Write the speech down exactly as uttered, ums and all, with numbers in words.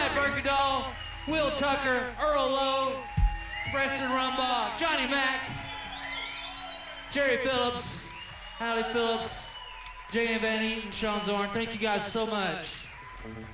Chad Bergendahl, Will Tucker, Earl Lowe, Preston Rumbaugh, Johnny Mack, Jerry Phillips, Hallie Phillips, J M Van Eaton, Sean Zorn. Thank you guys so much.